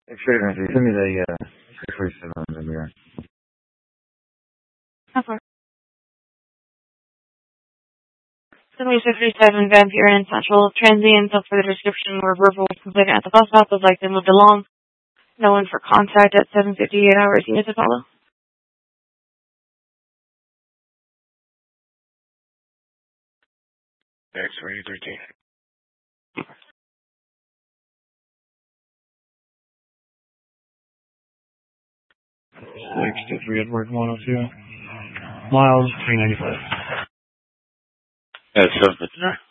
Extraordinary. Send me the 647 in here. How far? 7637 Van Buren Central. Transients of further description were verbal completed at the bus stop would like to move along. No one for contact at 7:58 hours. Unit to follow. X-ray 13. Six to Edward 102. Miles 395. That's 759.